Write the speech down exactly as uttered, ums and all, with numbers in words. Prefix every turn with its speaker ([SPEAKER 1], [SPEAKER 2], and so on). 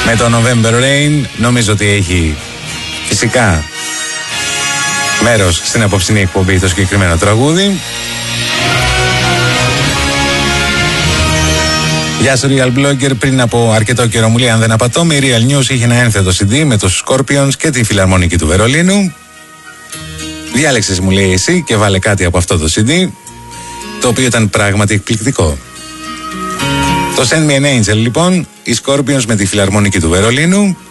[SPEAKER 1] Με το November Rain νομίζω ότι έχει φυσικά μέρος στην απόψινή εκπομπή το συγκεκριμένο τραγούδι. Γεια σου Real Blogger, πριν από αρκετό καιρό μου λέει αν δεν απατώμε η Real News είχε ένα ένθετο σι ντι με τους Scorpions και τη Φιλαρμονική του Βερολίνου. Διάλεξες μου λέει εσύ και βάλε κάτι από αυτό το σι ντι, το οποίο ήταν πράγματι εκπληκτικό. Το Send Me an Angel λοιπόν, οι Scorpions με τη Φιλαρμονική του Βερολίνου.